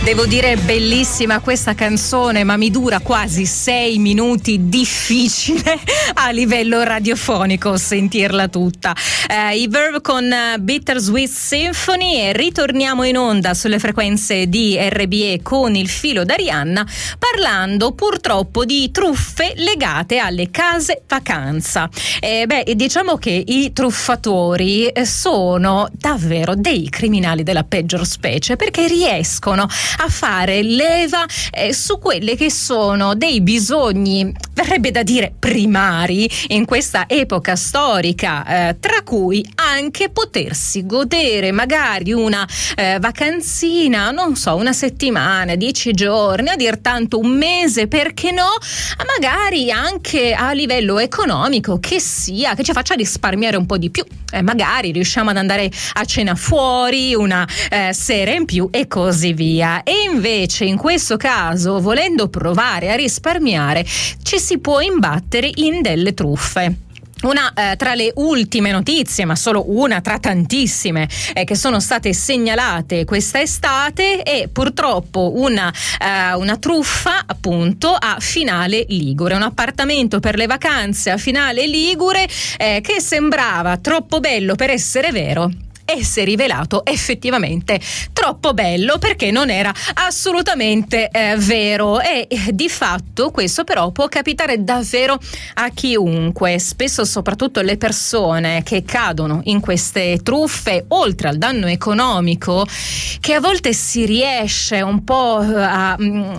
Devo dire bellissima questa canzone, ma mi dura quasi 6 minuti, difficile a livello radiofonico sentirla tutta. I Verve con Bittersweet Symphony, e ritorniamo in onda sulle frequenze di RBE con il filo d'Arianna, parlando purtroppo di truffe legate alle case vacanza. Diciamo che i truffatori sono davvero dei criminali della peggior specie, perché riescono a fare leva su quelle che sono dei bisogni, verrebbe da dire primari in questa epoca storica, tra cui anche potersi godere magari una vacanzina, non so, una settimana, 10 giorni, a dir tanto un mese, perché no, magari anche a livello economico, che ci faccia risparmiare un po' di più, magari riusciamo ad andare a cena fuori una sera in più e così via. E invece in questo caso, volendo provare a risparmiare, ci si può imbattere in delle truffe. Una tra le ultime notizie, ma solo una tra tantissime che sono state segnalate questa estate, è purtroppo una truffa appunto a Finale Ligure, un appartamento per le vacanze a Finale Ligure che sembrava troppo bello per essere vero, e si è rivelato effettivamente troppo bello, perché non era assolutamente vero. E di fatto questo però può capitare davvero a chiunque, spesso soprattutto le persone che cadono in queste truffe, oltre al danno economico che a volte si riesce un po' a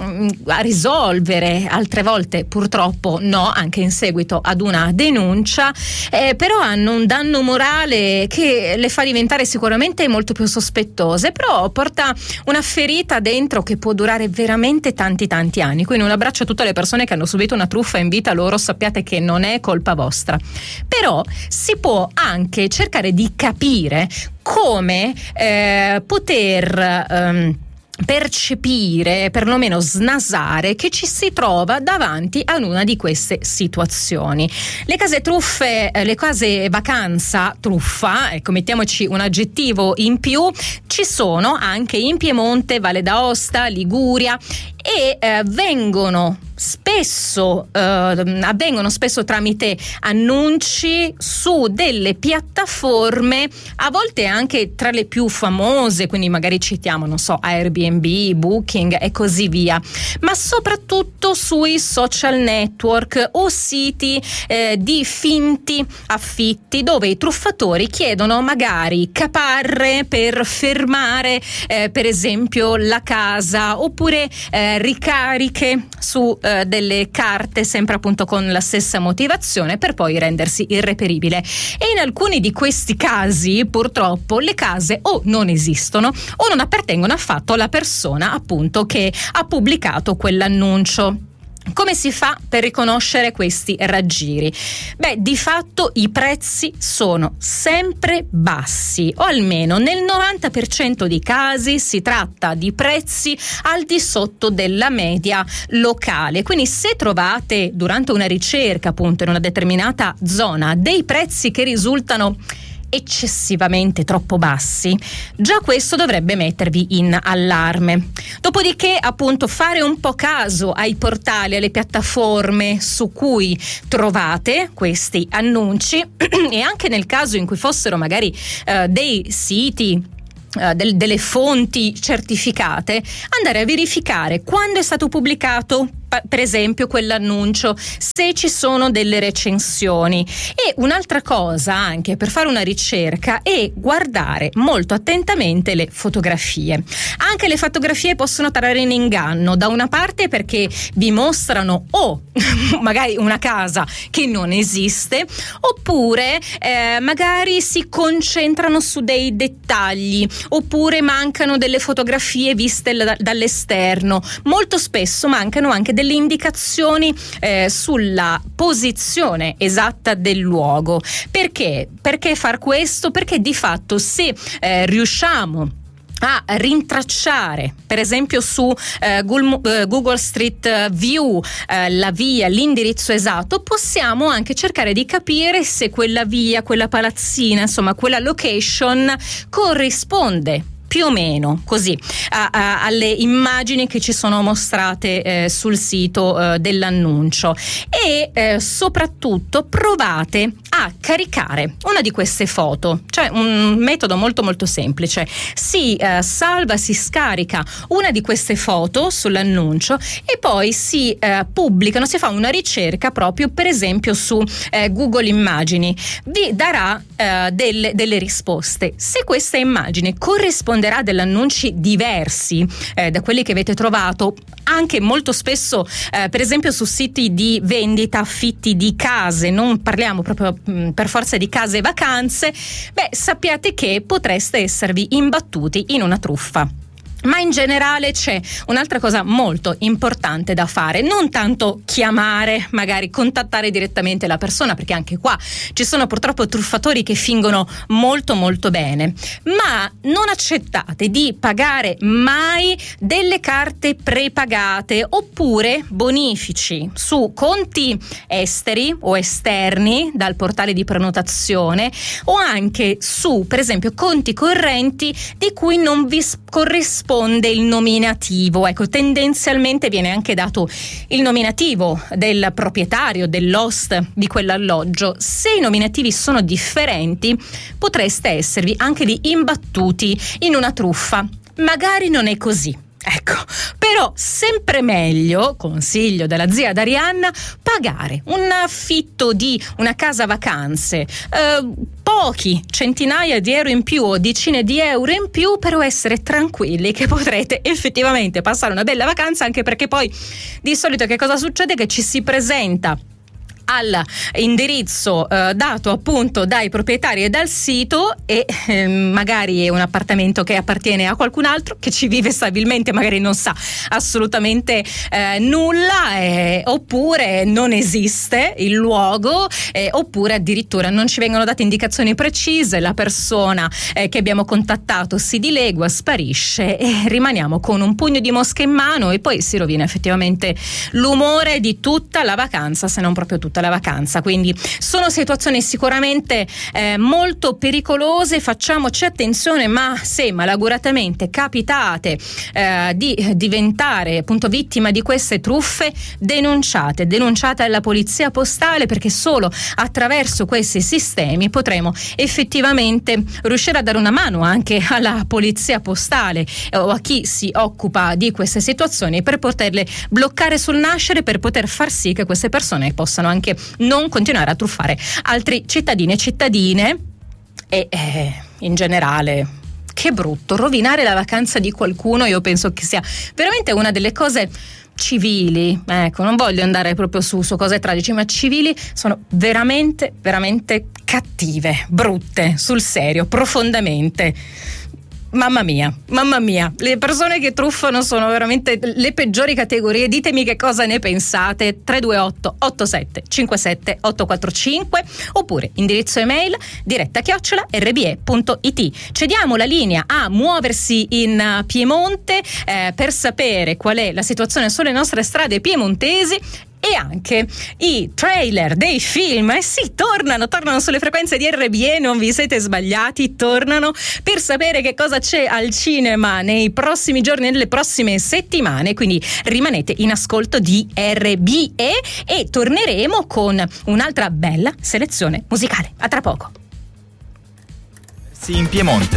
risolvere, altre volte purtroppo no, anche in seguito ad una denuncia, però hanno un danno morale che le fa diventare sicuramente molto più sospettose, però porta una ferita dentro che può durare veramente tanti anni. Quindi un abbraccio a tutte le persone che hanno subito una truffa in vita loro, sappiate che non è colpa vostra. Però si può anche cercare di capire come poter percepire, perlomeno snasare, che ci si trova davanti ad una di queste situazioni. Le case truffe, le case vacanza truffa, ecco, mettiamoci un aggettivo in più, ci sono anche in Piemonte, Valle d'Aosta, Liguria, e avvengono spesso tramite annunci su delle piattaforme, a volte anche tra le più famose, quindi magari citiamo, non so, Airbnb, Booking e così via, ma soprattutto sui social network o siti di finti affitti, dove i truffatori chiedono magari caparre per fermare per esempio la casa, oppure ricariche su delle carte, sempre appunto con la stessa motivazione, per poi rendersi irreperibile. E in alcuni di questi casi purtroppo le case o non esistono o non appartengono affatto alla persona appunto che ha pubblicato quell'annuncio. Come si fa per riconoscere questi raggiri? Di fatto i prezzi sono sempre bassi, o almeno nel 90% dei casi si tratta di prezzi al di sotto della media locale. Quindi se trovate durante una ricerca appunto in una determinata zona dei prezzi che risultano eccessivamente troppo bassi, già questo dovrebbe mettervi in allarme. Dopodiché appunto fare un po' caso ai portali, alle piattaforme su cui trovate questi annunci e anche nel caso in cui fossero magari dei siti, delle fonti certificate, andare a verificare quando è stato pubblicato per esempio quell'annuncio, se ci sono delle recensioni. E un'altra cosa anche per fare una ricerca è guardare molto attentamente le fotografie. Anche le fotografie possono trarre in inganno, da una parte perché vi mostrano magari una casa che non esiste, oppure magari si concentrano su dei dettagli, oppure mancano delle fotografie viste dall'esterno. Molto spesso mancano anche delle indicazioni sulla posizione esatta del luogo. Perché far questo? Perché di fatto se riusciamo a rintracciare per esempio su Google Street View la via, l'indirizzo esatto, possiamo anche cercare di capire se quella via, quella palazzina, insomma quella location corrisponde più o meno così alle immagini che ci sono mostrate sul sito dell'annuncio, e soprattutto provate a caricare una di queste foto. Cioè un metodo molto molto semplice: si salva, si scarica una di queste foto sull'annuncio e poi si pubblicano, si fa una ricerca proprio per esempio su Google Immagini, vi darà delle risposte. Se questa immagine corrisponderà a degli annunci diversi da quelli che avete trovato anche molto spesso per esempio su siti di vendita, affitti di case, non parliamo proprio per forza di case e vacanze, sappiate che potreste esservi imbattuti in una truffa. Ma in generale c'è un'altra cosa molto importante da fare: non tanto chiamare, magari contattare direttamente la persona, perché anche qua ci sono purtroppo truffatori che fingono molto molto bene, ma non accettate di pagare mai delle carte prepagate oppure bonifici su conti esteri o esterni dal portale di prenotazione, o anche su per esempio conti correnti di cui non vi corrisponde il nominativo. Ecco, tendenzialmente viene anche dato il nominativo del proprietario, dell'host di quell'alloggio. Se i nominativi sono differenti, potreste esservi anche lì imbattuti in una truffa. Magari non è così. Ecco, però sempre meglio, consiglio della zia Darianna, pagare un affitto di una casa vacanze, pochi centinaia di euro in più o decine di euro in più, per essere tranquilli che potrete effettivamente passare una bella vacanza, anche perché poi di solito che cosa succede? Che ci si presenta all'indirizzo dato appunto dai proprietari e dal sito, e magari è un appartamento che appartiene a qualcun altro che ci vive stabilmente, magari non sa assolutamente nulla, oppure non esiste il luogo, oppure addirittura non ci vengono date indicazioni precise, la persona che abbiamo contattato si dilegua, sparisce e rimaniamo con un pugno di mosche in mano, e poi si rovina effettivamente l'umore di tutta la vacanza, se non proprio tutta la vacanza. Quindi sono situazioni sicuramente molto pericolose, facciamoci attenzione, ma se malauguratamente capitate di diventare appunto vittima di queste truffe, denunciate alla polizia postale, perché solo attraverso questi sistemi potremo effettivamente riuscire a dare una mano anche alla polizia postale o a chi si occupa di queste situazioni, per poterle bloccare sul nascere, per poter far sì che queste persone possano anche non continuare a truffare altri cittadini e cittadine. E in generale, che brutto rovinare la vacanza di qualcuno. Io penso che sia veramente una delle cose civili, ecco, non voglio andare proprio su cose tragiche, ma civili, sono veramente veramente cattive, brutte, sul serio, profondamente. Mamma mia, le persone che truffano sono veramente le peggiori categorie. Ditemi che cosa ne pensate. 328 87 57 845 oppure indirizzo email diretta@rbe.it. Cediamo la linea a Muoversi in Piemonte per sapere qual è la situazione sulle nostre strade piemontesi, e anche i trailer dei film. Sì, tornano sulle frequenze di RBE, non vi siete sbagliati, tornano, per sapere che cosa c'è al cinema nei prossimi giorni, nelle prossime settimane. Quindi rimanete in ascolto di RBE e torneremo con un'altra bella selezione musicale. A tra poco. Sì, in Piemonte.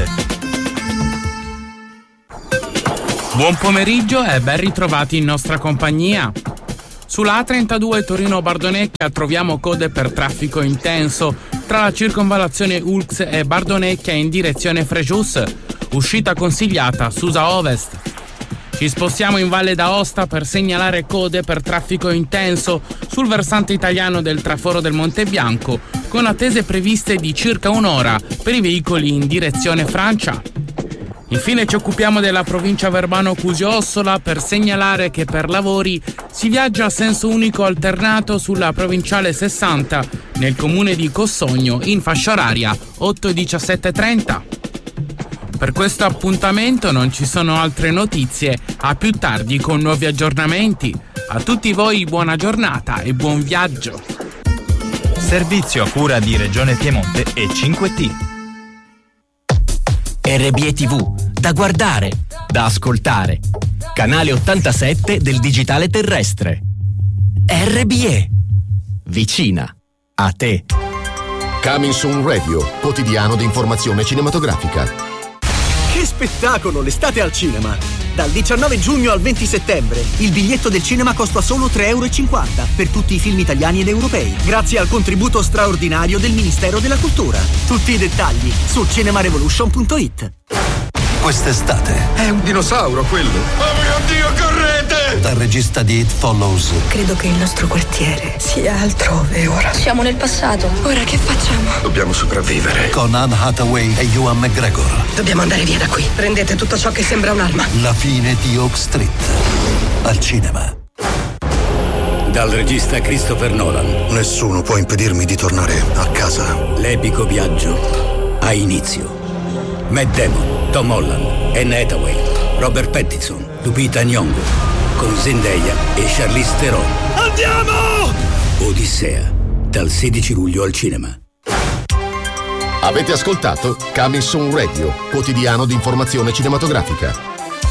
Buon pomeriggio e ben ritrovati in nostra compagnia. Sulla A32 Torino-Bardonecchia troviamo code per traffico intenso tra la circonvallazione Ulx e Bardonecchia in direzione Frejus, uscita consigliata Susa Ovest. Ci spostiamo in Valle d'Aosta per segnalare code per traffico intenso sul versante italiano del traforo del Monte Bianco, con attese previste di circa un'ora per i veicoli in direzione Francia. Infine ci occupiamo della provincia Verbano-Cusio-Ossola per segnalare che per lavori si viaggia a senso unico alternato sulla provinciale 60 nel comune di Cossogno in fascia oraria 8:17:30. Per questo appuntamento non ci sono altre notizie, a più tardi con nuovi aggiornamenti. A tutti voi buona giornata e buon viaggio. Servizio a cura di Regione Piemonte e 5T. RBE TV, da guardare, da ascoltare. Canale 87 del digitale terrestre. RBE. Vicina a te. Coming Soon Radio, quotidiano di informazione cinematografica. Che spettacolo, l'estate al cinema! Dal 19 giugno al 20 settembre il biglietto del cinema costa solo €3,50 per tutti i film italiani ed europei, grazie al contributo straordinario del Ministero della Cultura. Tutti i dettagli su cinemarevolution.it. Quest'estate è un dinosauro quello. Oh mio Dio, correte! Dal regista di It Follows. Credo che il nostro quartiere sia altrove ora. Siamo nel passato. Ora che facciamo? Dobbiamo sopravvivere. Con Anne Hathaway e Ewan McGregor. Dobbiamo andare via da qui. Prendete tutto ciò che sembra un'arma. La fine di Oak Street. Al cinema. Dal regista Christopher Nolan. Nessuno può impedirmi di tornare a casa. L'epico viaggio ha inizio. Matt Damon, Tom Holland, Anne Hathaway, Robert Pattinson, Lupita Nyong'o, con Zendaya e Charlize Theron. Andiamo! Odissea, dal 16 luglio al cinema. Avete ascoltato Coming Soon Radio, quotidiano di informazione cinematografica.